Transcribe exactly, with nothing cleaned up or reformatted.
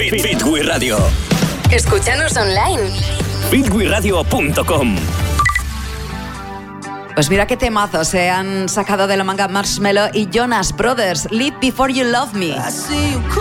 Fit, Fit We Radio. Escúchanos online. fit we radio punto com. Pues mira qué temazos se han sacado de la manga Marshmello y Jonas Brothers. Live Before You Love Me.